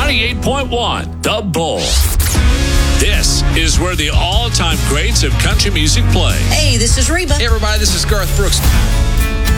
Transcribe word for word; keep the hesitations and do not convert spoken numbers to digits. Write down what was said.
ninety-eight point one, The Bull. This is where the all-time greats of country music play. Hey, this is Reba. Hey, everybody, this is Garth Brooks.